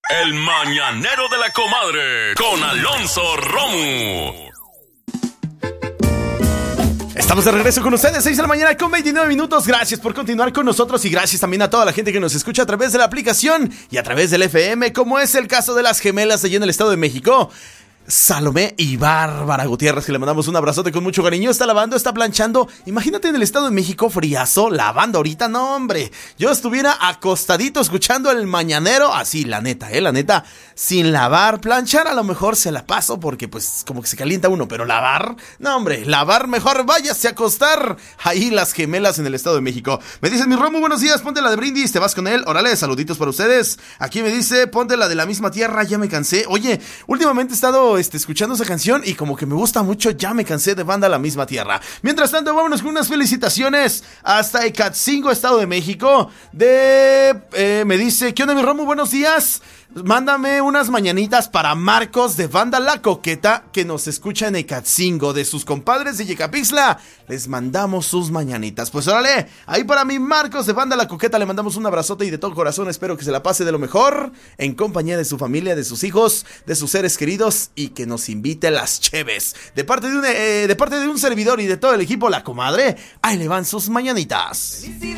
El Mañanero de la Comadre, con Alonso Romo. Estamos de regreso con ustedes, 6 de la mañana con 29 minutos. Gracias por continuar con nosotros y gracias también a toda la gente que nos escucha a través de la aplicación y a través del FM, como es el caso de las gemelas allá en el Estado de México. Salomé y Bárbara Gutiérrez, que le mandamos un abrazote con mucho cariño. Está lavando, está planchando. Imagínate en el Estado de México, friazo, lavando ahorita. No, hombre, yo estuviera acostadito escuchando el mañanero. Así, la neta, sin lavar. Planchar a lo mejor se la paso porque pues como que se calienta uno. Pero lavar, no, hombre, lavar mejor váyase a acostar. Ahí las gemelas en el Estado de México. Me dicen, mi Romo, buenos días, ponte la de Brindis, te vas con él. Órale, saluditos para ustedes. Aquí me dice, ponte la de La Misma Tierra, ya me cansé. Oye, últimamente he estado escuchando esa canción y como que me gusta mucho. Ya me cansé de banda La Misma Tierra. Mientras tanto, vámonos con unas felicitaciones hasta Ecatzingo, Estado de México. Me dice, ¿qué onda, mi Romo? Buenos días. Mándame unas mañanitas para Marcos de Banda La Coqueta, que nos escucha en Ecatzingo. De sus compadres de Yecapixtla les mandamos sus mañanitas. Pues órale, ahí para mi Marcos de Banda La Coqueta le mandamos un abrazote y de todo corazón espero que se la pase de lo mejor en compañía de su familia, de sus hijos, de sus seres queridos y que nos invite a las cheves. De parte de un servidor y de todo el equipo La Comadre, ahí le van sus mañanitas.